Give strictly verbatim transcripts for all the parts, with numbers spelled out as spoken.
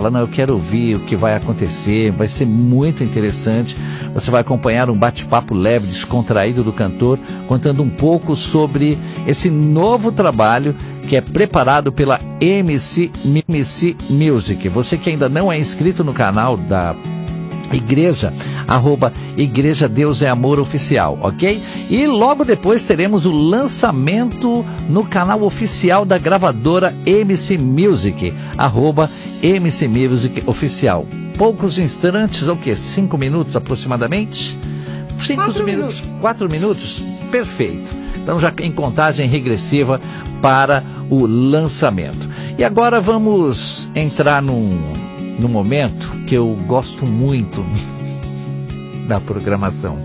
fala, não, eu quero ouvir o que vai acontecer, vai ser muito interessante. Você vai acompanhar um bate-papo leve, descontraído do cantor, contando um pouco sobre esse novo trabalho que é preparado pela M C, M C Music. Você que ainda não é inscrito no canal da Igreja, arroba Igreja Deus é Amor Oficial, ok? E logo depois teremos o lançamento no canal oficial da gravadora M C Music, arroba M C Music Oficial. Poucos instantes, o que? Cinco minutos aproximadamente? Cinco Quatro minutos, minutos. quatro minutos? Perfeito. Então já em contagem regressiva para o lançamento. E agora vamos entrar num no momento que eu gosto muito da programação.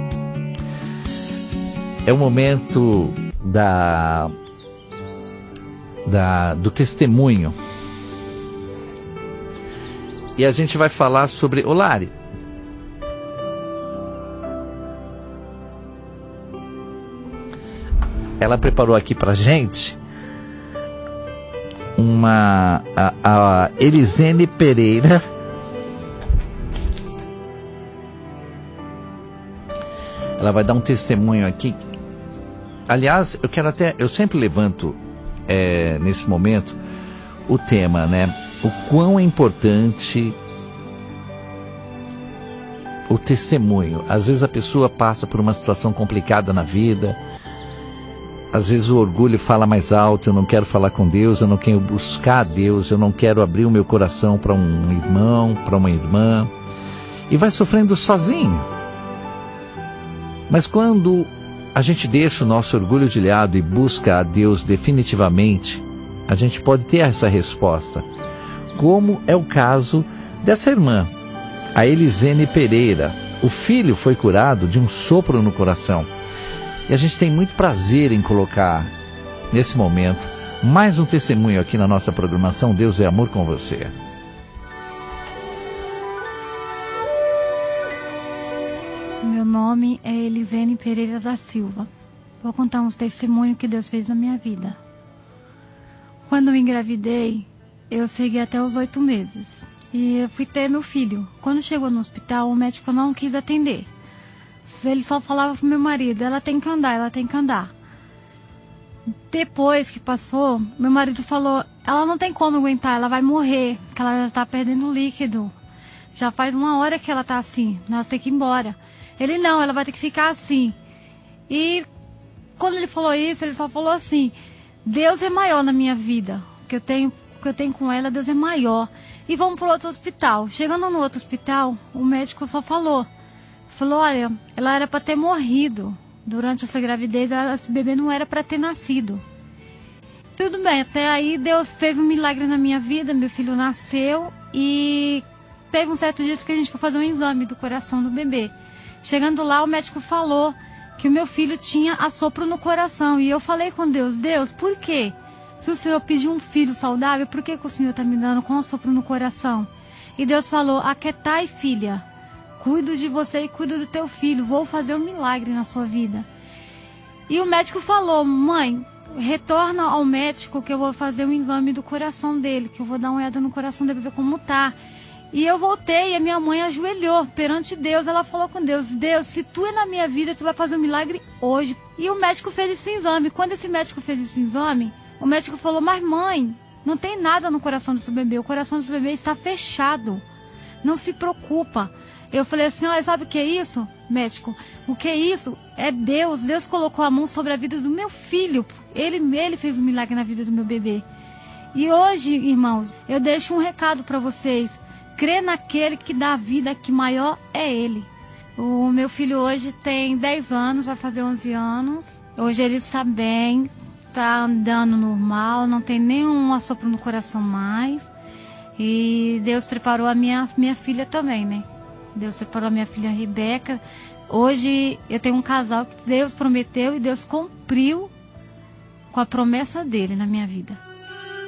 É o momento da, da, do testemunho. E a gente vai falar sobre... Ô Lari, ela preparou aqui pra gente uma a, a Elisene Pereira, ela vai dar um testemunho aqui. Aliás, eu quero até, eu sempre levanto é, nesse momento o tema, né? O quão é importante o testemunho. Às vezes a pessoa passa por uma situação complicada na vida. Às vezes o orgulho fala mais alto, eu não quero falar com Deus, eu não quero buscar a Deus, eu não quero abrir o meu coração para um irmão, para uma irmã. E vai sofrendo sozinho. Mas quando a gente deixa o nosso orgulho de lado e busca a Deus definitivamente, a gente pode ter essa resposta. Como é o caso dessa irmã, a Elisene Pereira. O filho foi curado de um sopro no coração. E a gente tem muito prazer em colocar, nesse momento, mais um testemunho aqui na nossa programação Deus é Amor com você. Meu nome é Elisene Pereira da Silva. Vou contar uns testemunhos que Deus fez na minha vida. Quando eu engravidei, eu segui até os oito meses. E eu fui ter meu filho. Quando chegou no hospital, o médico não quis atender. Ele só falava pro meu marido, ela tem que andar, ela tem que andar. Depois que passou, meu marido falou, ela não tem como aguentar, ela vai morrer, que ela já está perdendo líquido. Já faz uma hora que ela tá assim, nós temos que ir embora. Ele, não, ela vai ter que ficar assim. E quando ele falou isso, ele só falou assim, Deus é maior na minha vida. O que eu tenho, o que eu tenho com ela, Deus é maior. E vamos pro outro hospital. Chegando no outro hospital, o médico só falou, falou, olha, ela era para ter morrido durante essa gravidez, esse bebê não era para ter nascido. Tudo bem, até aí Deus fez um milagre na minha vida, meu filho nasceu e teve um certo dia que a gente foi fazer um exame do coração do bebê. Chegando lá, o médico falou que o meu filho tinha assopro no coração e eu falei com Deus, Deus, por quê? Se o Senhor pediu um filho saudável, por que, que o Senhor está me dando com assopro no coração? E Deus falou, aquietai, filha. Cuido de você e cuido do teu filho. Vou fazer um milagre na sua vida. E o médico falou, mãe, retorna ao médico que eu vou fazer um exame do coração dele, que eu vou dar uma olhada no coração dele, ver como tá. E eu voltei e a minha mãe ajoelhou perante Deus. Ela falou com Deus, Deus, se tu é na minha vida, tu vai fazer um milagre hoje. E o médico fez esse exame. Quando esse médico fez esse exame, o médico falou, mas mãe, não tem nada no coração do seu bebê. O coração do seu bebê está fechado. Não se preocupa. Eu falei assim, olha, sabe o que é isso, médico? O que é isso? É Deus. Deus colocou a mão sobre a vida do meu filho. Ele, ele fez um milagre na vida do meu bebê. E hoje, irmãos, eu deixo um recado para vocês. Crê naquele que dá a vida, que maior é Ele. O meu filho hoje tem dez anos, vai fazer onze anos. Hoje ele está bem, está andando normal, não tem nenhum assopro no coração mais. E Deus preparou a minha, minha filha também, né? Deus preparou a minha filha Rebeca. Hoje eu tenho um casal que Deus prometeu e Deus cumpriu com a promessa dele na minha vida.